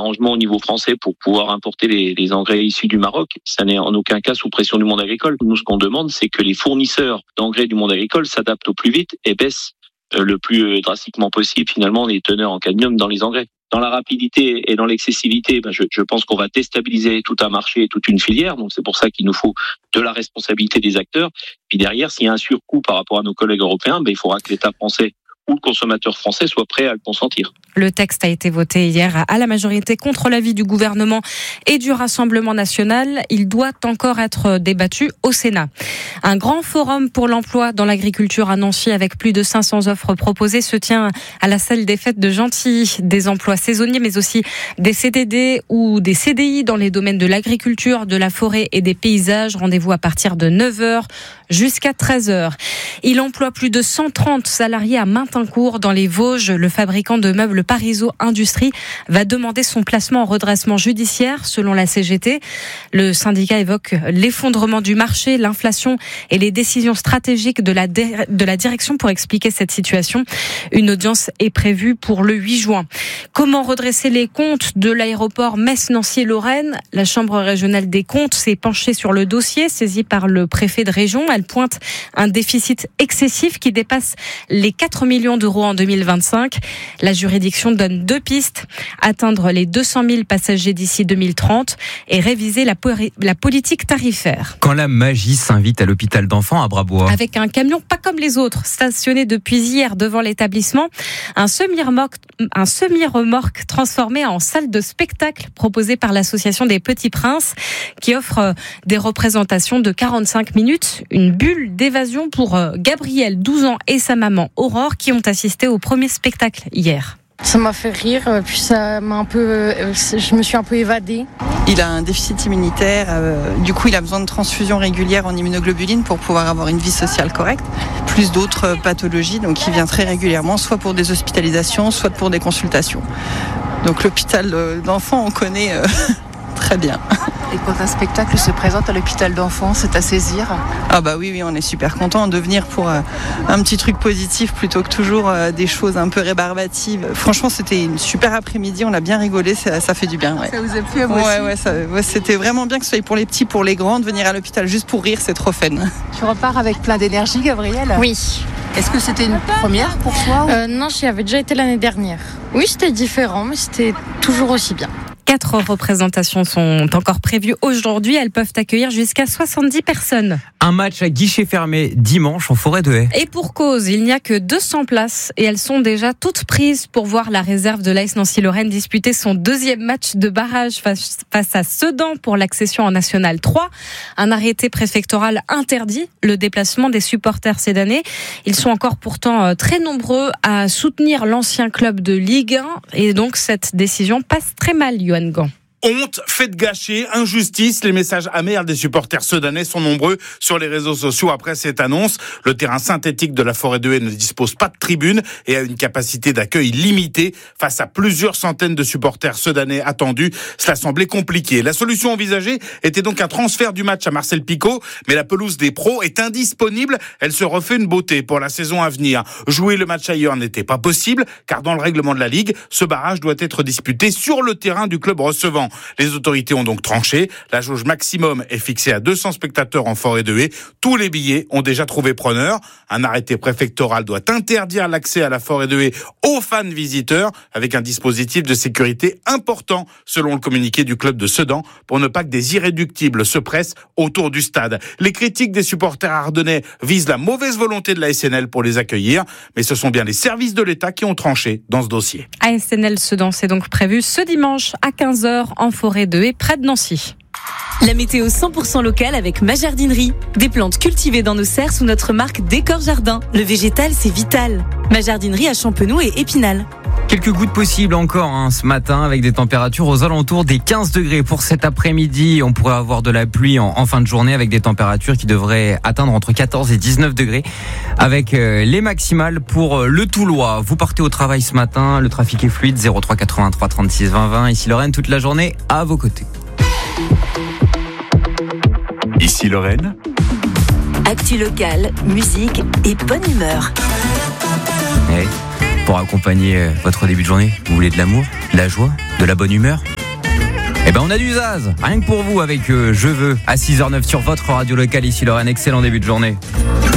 arrangements au niveau français pour pouvoir importer les engrais issus du Maroc. Ça n'est en aucun cas sous pression du monde agricole. Nous, ce qu'on demande, c'est que les fournisseurs d'engrais du monde agricole s'adaptent au plus vite et baissent le plus drastiquement possible, finalement, les teneurs en cadmium dans les engrais. Dans la rapidité et dans l'excessivité, je pense qu'on va déstabiliser tout un marché et toute une filière. Donc c'est pour ça qu'il nous faut de la responsabilité des acteurs. Puis derrière, s'il y a un surcoût par rapport à nos collègues européens, il faudra que l'État français ou le consommateur français soit prêt à le consentir. Le texte a été voté hier à la majorité contre l'avis du gouvernement et du Rassemblement national. Il doit encore être débattu au Sénat. Un grand forum pour l'emploi dans l'agriculture à Nancy avec plus de 500 offres proposées se tient à la salle des fêtes de Gentilly. Des emplois saisonniers mais aussi des CDD ou des CDI dans les domaines de l'agriculture, de la forêt et des paysages. Rendez-vous à partir de 9h jusqu'à 13h. Il emploie plus de 130 salariés à Maintincourt dans les Vosges. Le fabricant de meubles Parizeau Industrie va demander son placement en redressement judiciaire selon la CGT. Le syndicat évoque l'effondrement du marché, l'inflation et les décisions stratégiques de la direction pour expliquer cette situation. Une audience est prévue pour le 8 juin. Comment redresser les comptes de l'aéroport Metz-Nancy-Lorraine ? La Chambre régionale des comptes s'est penchée sur le dossier saisi par le préfet de région. Elle pointe un déficit excessif qui dépasse les 4 millions d'euros en 2025. La juridiction donne 2 pistes, atteindre les 200 000 passagers d'ici 2030 et réviser la politique tarifaire. Quand la magie s'invite à l'hôpital d'enfants à Brabois. Avec un camion pas comme les autres, stationné depuis hier devant l'établissement, un semi-remorque transformé en salle de spectacle proposé par l'association des Petits Princes qui offre des représentations de 45 minutes, une bulle d'évasion pour Gabriel, 12 ans, et sa maman Aurore qui ont assisté au premier spectacle hier. Ça m'a fait rire, puis ça m'a je me suis un peu évadée. Il a un déficit immunitaire, du coup il a besoin de transfusions régulières en immunoglobuline pour pouvoir avoir une vie sociale correcte, plus d'autres pathologies, donc il vient très régulièrement, soit pour des hospitalisations, soit pour des consultations. Donc l'hôpital d'enfants, on connaît très bien. Et quand un spectacle se présente à l'hôpital d'enfants, c'est à saisir ? Ah bah oui, on est super contents de venir pour un petit truc positif plutôt que toujours des choses un peu rébarbatives. Franchement, c'était une super après-midi, on a bien rigolé, ça fait du bien. Ouais. Ça vous a plu à vous aussi ? C'était vraiment bien que ce soit pour les petits, pour les grands, de venir à l'hôpital juste pour rire, c'est trop fun. Tu repars avec plein d'énergie, Gabriel ? Oui. Est-ce que c'était une première pour toi ? Non, j'y avais déjà été l'année dernière. Oui, c'était différent, mais c'était toujours aussi bien. 4 représentations sont encore prévues aujourd'hui. Elles peuvent accueillir jusqu'à 70 personnes. Un match à guichet fermé dimanche en Forêt de Haye. Et pour cause, il n'y a que 200 places et elles sont déjà toutes prises pour voir la réserve de l'AS Nancy-Lorraine disputer son 2e match de barrage face à Sedan pour l'accession en National 3. Un arrêté préfectoral interdit le déplacement des supporters sédanais. Ils sont encore pourtant très nombreux à soutenir l'ancien club de Ligue 1 et donc cette décision passe très mal, Yoann Gant. Honte, fête gâchée, injustice, les messages amers des supporters sedanais sont nombreux sur les réseaux sociaux après cette annonce. Le terrain synthétique de la Forêt de Haye ne dispose pas de tribune et a une capacité d'accueil limitée. Face à plusieurs centaines de supporters sedanais attendus, cela semblait compliqué. La solution envisagée était donc un transfert du match à Marcel Picot, mais la pelouse des pros est indisponible. Elle se refait une beauté pour la saison à venir. Jouer le match ailleurs n'était pas possible, car dans le règlement de la Ligue, ce barrage doit être disputé sur le terrain du club recevant. Les autorités ont donc tranché. La jauge maximum est fixée à 200 spectateurs en Forêt de Haye. Tous les billets ont déjà trouvé preneur. Un arrêté préfectoral doit interdire l'accès à la Forêt de Haye aux fans visiteurs avec un dispositif de sécurité important selon le communiqué du club de Sedan pour ne pas que des irréductibles se pressent autour du stade. Les critiques des supporters ardennais visent la mauvaise volonté de la SNL pour les accueillir, mais ce sont bien les services de l'État qui ont tranché dans ce dossier. ASNL Sedan, c'est donc prévu ce dimanche à 15h en Forêt de Haye, près de Nancy. La météo 100% locale avec ma jardinerie. Des plantes cultivées dans nos serres sous notre marque Décor Jardin. Le végétal, c'est vital. Ma jardinerie à Champenoux et Épinal. Quelques gouttes possibles encore ce matin avec des températures aux alentours des 15 degrés. Pour cet après-midi, on pourrait avoir de la pluie en fin de journée avec des températures qui devraient atteindre entre 14 et 19 degrés avec les maximales pour le Toulois. Vous partez au travail ce matin, le trafic est fluide, 03 83 36 20 20. Ici Lorraine, toute la journée à vos côtés. Ici Lorraine. Actu locale, musique et bonne humeur. Pour accompagner votre début de journée, vous voulez de l'amour, de la joie, de la bonne humeur ? Eh ben on a du Zaz, rien que pour vous avec Je veux à 6h09 sur votre radio locale ici Lorraine. Excellent début de journée.